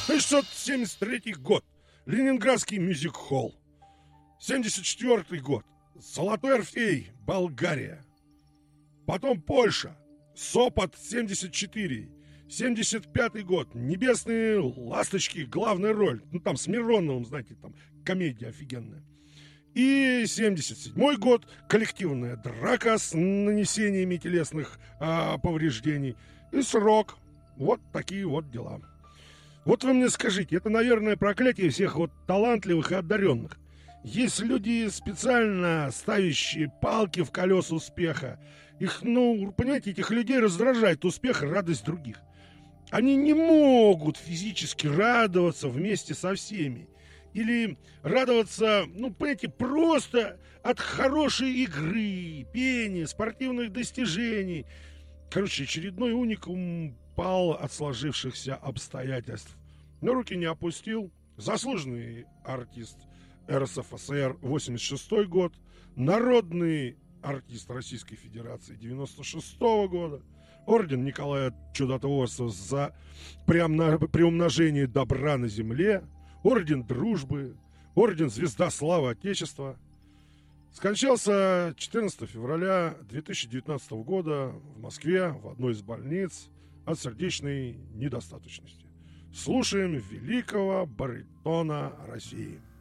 1673 год. Ленинградский мюзик-холл. 74 год. Золотой Орфей, Болгария. Потом Польша. Сопот 74. 75 год. Небесные ласточки, главная роль. Ну, там с Мироновым, знаете, там комедия офигенная. И 77 год. Коллективная драка с нанесениями телесных повреждений. И срок. Вот такие вот дела. Вот вы мне скажите, это, наверное, проклятие всех вот талантливых и одаренных. Есть люди, специально ставящие палки в колеса успеха. Их, понимаете, этих людей раздражает успех и радость других. Они не могут физически радоваться вместе со всеми. Или радоваться, понимаете, просто от хорошей игры, пения, спортивных достижений. Короче, очередной уникум пал от сложившихся обстоятельств. Но руки не опустил. Заслуженный артист РСФСР 86 год, народный артист Российской Федерации 96 года, орден Николая Чудотворца за приумножение добра на земле, орден Дружбы, орден Звезда Славы Отечества. Скончался 14 февраля 2019 года в Москве в одной из больниц от сердечной недостаточности. Слушаем великого баритона России.